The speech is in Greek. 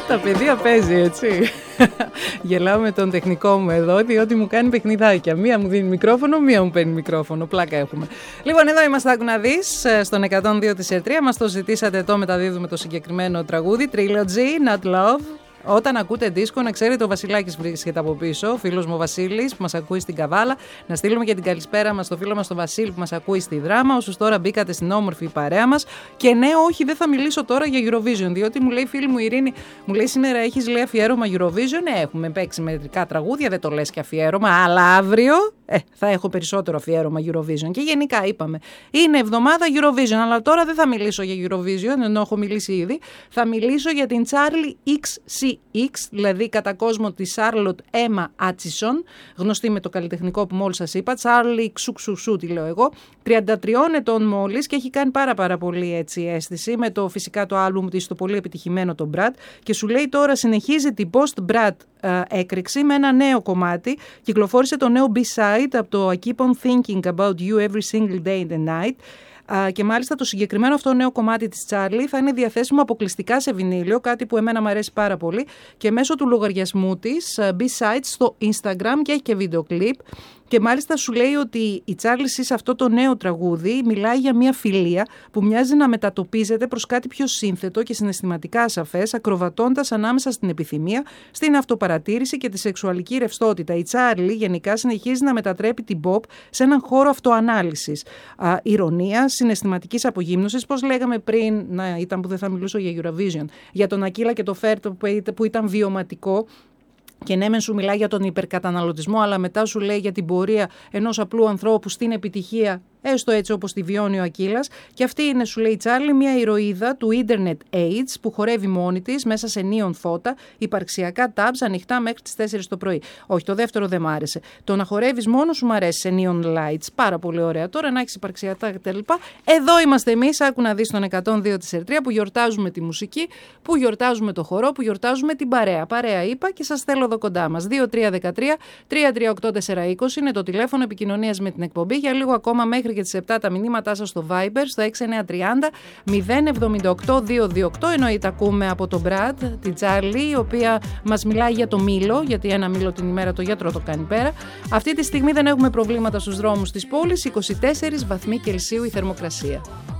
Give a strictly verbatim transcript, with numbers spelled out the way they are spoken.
Τα παιδεία παίζει, έτσι. Γελάω με τον τεχνικό μου εδώ, διότι μου κάνει παιχνιδάκια. Μία μου δίνει μικρόφωνο, μία μου παίρνει μικρόφωνο. Πλάκα έχουμε. Λοιπόν, εδώ είμαστε, άκου να δεις, στον εκατόν δύο της Ερτρία. Μας το ζητήσατε, το μεταδίδουμε το συγκεκριμένο τραγούδι. Trilogy, Not Love. Όταν ακούτε δίσκο, να ξέρετε, ο Βασιλάκης βρίσκεται από πίσω, ο φίλος μου ο Βασίλης που μας ακούει στην Καβάλα. Να στείλουμε και την καλησπέρα μας στο φίλο μας τον Βασίλη που μας ακούει στη Δράμα. Όσους τώρα μπήκατε στην όμορφη παρέα μας. Και ναι, όχι, δεν θα μιλήσω τώρα για Eurovision, διότι μου λέει η φίλη μου η Ειρήνη, μου λέει σήμερα έχεις λέει αφιέρωμα Eurovision. Ναι, έχουμε παίξει μερικά τραγούδια, δεν το λες και αφιέρωμα, αλλά αύριο ε, θα έχω περισσότερο αφιέρωμα Eurovision. Και γενικά είπαμε, είναι εβδομάδα Eurovision, αλλά τώρα δεν θα μιλήσω για Eurovision, ενώ έχω μιλήσει ήδη. Θα μιλήσω για την Charlie εξ σι X, δηλαδή κατά κόσμο τη Charlotte Emma Atchison, γνωστή με το καλλιτεχνικό που μόλις σας είπα, Charlie Ξουξουσού τη λέω εγώ, τριάντα τριών ετών μόλις και έχει κάνει πάρα πάρα πολύ έτσι αίσθηση με το φυσικά το άλμπουμ της, το πολύ επιτυχημένο το Brad, και σου λέει τώρα συνεχίζει την post-Brad uh, έκρηξη με ένα νέο κομμάτι. Κυκλοφόρησε το νέο B-side από το I Keep on Thinking About You Every Single Day and Night. Uh, και μάλιστα το συγκεκριμένο αυτό νέο κομμάτι της Charlie θα είναι διαθέσιμο αποκλειστικά σε βινίλιο, κάτι που εμένα μου αρέσει πάρα πολύ, και μέσω του λογαριασμού της uh, B-Sides στο Instagram, και έχει και βίντεο κλιπ. Και μάλιστα σου λέει ότι η Charlie σε αυτό το νέο τραγούδι μιλάει για μια φιλία που μοιάζει να μετατοπίζεται προς κάτι πιο σύνθετο και συναισθηματικά ασαφές, ακροβατώντας ανάμεσα στην επιθυμία, στην αυτοπαρατήρηση και τη σεξουαλική ρευστότητα. Η Charlie γενικά συνεχίζει να μετατρέπει την pop σε έναν χώρο αυτοανάλυσης, α, ηρωνίας, συναισθηματικής απογύμνωσης, πώς λέγαμε πριν, να ήταν που δεν θα μιλήσω για Eurovision, για τον Ακίλα και το Φέρτο που ήταν βιωματικό. Και ναι, μεν σου μιλάει για τον υπερκαταναλωτισμό, αλλά μετά σου λέει για την πορεία ενός απλού ανθρώπου στην επιτυχία, έστω έτσι όπως τη βιώνει ο Ακίλας. Και αυτή είναι, σου λέει η Τσάρλι, μια ηρωίδα του Internet Age που χορεύει μόνη της μέσα σε neon φώτα, υπαρξιακά tabs ανοιχτά μέχρι τις τέσσερις το πρωί. Όχι, το δεύτερο δεν μ' άρεσε. Το να χορεύεις μόνο σου μ' αρέσει σε neon lights. Πάρα πολύ ωραία. Τώρα να έχεις υπαρξιακά κτλ. Εδώ είμαστε εμείς, άκου να δεις τον εκατόν δύο της Ερτρία, που γιορτάζουμε τη μουσική, που γιορτάζουμε το χορό, που γιορτάζουμε την παρέα. Παρέα είπα και σας θέλω εδώ κοντά μας. δύο τρία ένα τρία τρία τρία οκτώ τέσσερα είκοσι είναι το τηλέφωνο επικοινωνίας με την εκπομπή. Για λίγο ακόμα μέχρι και τις επτά τα μηνύματά σας στο Viber στο έξι εννιά τρία μηδέν μηδέν εβδομήντα οκτώ διακόσια είκοσι οκτώ. Εννοείται ακούμε από τον Brad, την Charlie, η οποία μας μιλάει για το μήλο, γιατί ένα μήλο την ημέρα το γιατρό το κάνει πέρα. Αυτή τη στιγμή δεν έχουμε προβλήματα στους δρόμους της πόλης, είκοσι τέσσερις βαθμοί Κελσίου η θερμοκρασία.